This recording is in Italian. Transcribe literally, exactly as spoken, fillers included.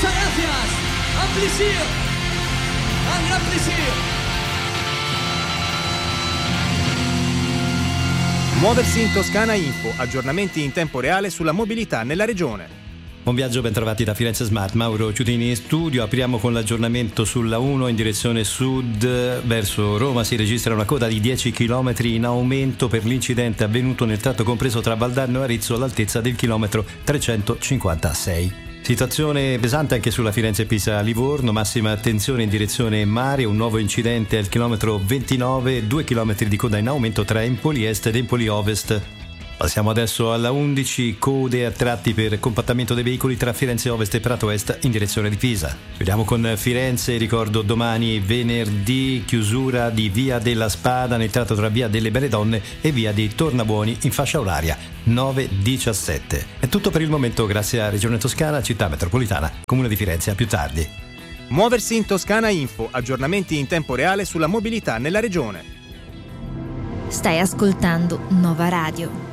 Muchas gracias. Un plaisir. Un gran plaisir. Muoversi in Toscana Info, aggiornamenti in tempo reale sulla mobilità nella regione. Buon viaggio, ben trovati da Firenze Smart. Mauro Ciutini in studio. Apriamo con l'aggiornamento sulla uno in direzione sud verso Roma. Si registra una coda di dieci chilometri in aumento per l'incidente avvenuto nel tratto compreso tra Valdarno e Arezzo all'altezza del chilometro trecentocinquantasei. Situazione pesante anche sulla Firenze-Pisa-Livorno, massima attenzione in direzione mare, un nuovo incidente al chilometro ventinove, due chilometri di coda in aumento tra Empoli Est ed Empoli Ovest. Passiamo adesso alla undici, code a tratti per compattamento dei veicoli tra Firenze Ovest e Prato Est in direzione di Pisa. Vediamo con Firenze, ricordo domani venerdì chiusura di Via della Spada nel tratto tra Via delle Belle Donne e Via dei Tornabuoni in fascia oraria nove diciassette. È tutto per il momento, grazie a Regione Toscana, Città Metropolitana, Comune di Firenze. A più tardi. Muoversi in Toscana Info, aggiornamenti in tempo reale sulla mobilità nella regione. Stai ascoltando Nova Radio.